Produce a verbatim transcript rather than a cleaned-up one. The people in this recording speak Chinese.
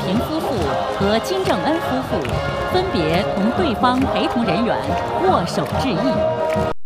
平夫妇和金正恩夫妇分别同对方陪同人员握手致意。